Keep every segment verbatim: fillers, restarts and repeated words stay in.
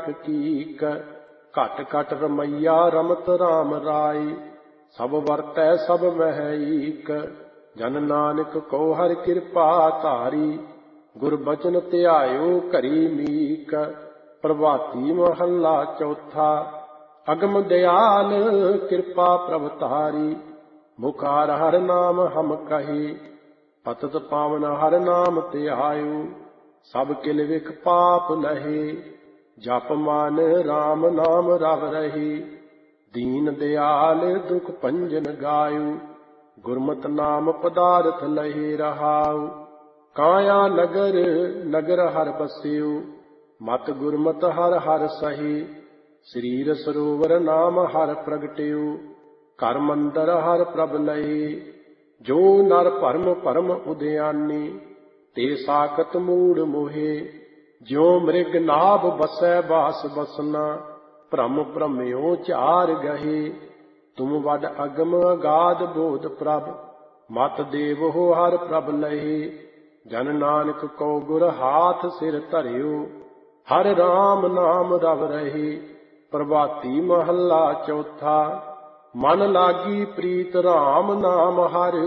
लख kick. घट घट रमैया रमत राम राय, सब वरतै सब मह ईक। जन नानक को हर कृपा धारी, गुर बचन ध्यायो करी मीक। प्रभाती महला चौथा। अगम दयाल कृपा प्रभ तारी, मुखार हर नाम हम कहे। पतत पावन हर नाम ध्यायो, सब किल विख पाप लहे। जप मान राम नाम रव रहे, दीन दयाल दुख भंजन गायो। गुरमत नाम पदार्थ लहे रहाओ, काया नगर नगर हर बस्यो। मत गुरमत हर हर सहे, शरीर सरोवर नाम हर प्रगट्यो। घर मंदर हर प्रभ लहे, जो नर भरम भरम उद्यानी। ते साकत मूड मोहे, ज्यो मृग नाभ बसै बास बसना। भ्रम भ्रम्यो चार गहे, तुम वड अगम अगाध बोध प्रभ। मत देव हो हर प्रभ लहे, जन नानक को गुर हाथ सिर धर्यो। हर राम नाम रव रहे, प्रभाती महला चौथा। मन लागी प्रीत राम नाम हर,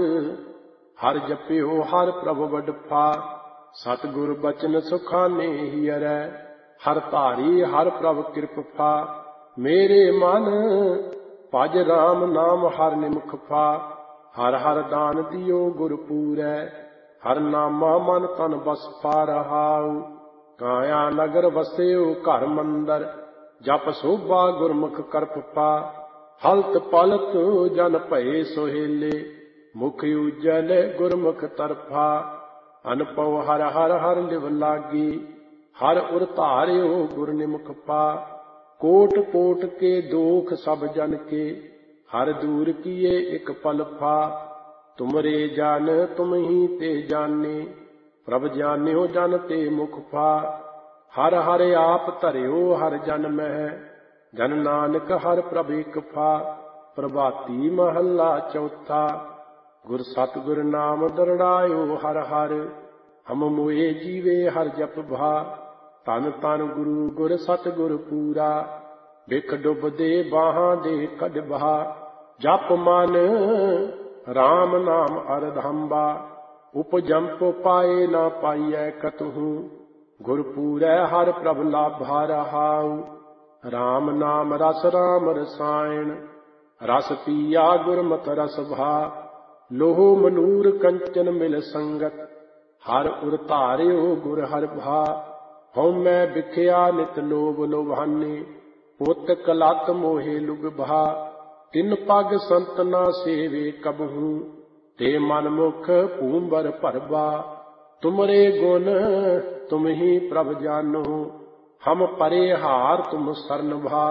हर जप्यो हर प्रभ वडफा। सतगुर बचन सुखाने हियरै, हर धारी हर प्रभ कृपा। मेरे मन भज राम नाम हर निमुख फा। हर हर दान दियो गुर पूरै, हर नामा मन तन बस पा रहाऊ। काया नगर वस्यो घर मंदर, जप शोभा गुरमुख करप पा। हलत पलत जन भये सोहेले, मुख उजल गुरमुख तरफा। अनपव हर हर हर लिव लागी, हर उर धार्यो गुर निमुख पा। कोट कोट के दोख सब जन के, हर दूर किए एक पल फा। तुमरे जान तुम ही ते जाने, प्रभ जान्यो जन ते मुख फा। हर हर आप धर्यो हर जन मह, जन नानक हर प्रभ एक फा। प्रभाती महला चौथा। गुर सतगुर नाम दरड़ायो हर हर, हम मोए जीवे हर जप भा। तन तन गुरु गुर सतगुर पूरा, बिख डुब दे बाहां दे कड बहा। जप मन राम नाम अरधंबा, उपजंप पाए ना पाइयै कतहु। गुर पूरै हर प्रभ लाभा रहाऊ, राम नाम रस राम रसायन। रस पिया गुरमत रस भा, लोह मनूर कंचन मिल संगत। हर उर धार्यो गुर हर भा, हउमै बिख्या नित लोभ लोभाने। पुत कलत मोहे लुग भा, तिन पग संत ना सेवे कबहू। ते मन मुख भूंबर भरबा, तुमरे गुण तुम ही प्रभ जानो। हम परे हार तुम सरन भा,